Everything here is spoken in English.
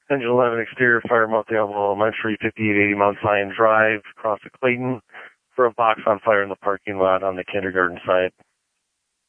Engine 11 exterior fire Mount Diablo Elementary, 5880 Mount Zion Drive, across the Clayton, for a box on fire in the parking lot on the kindergarten side.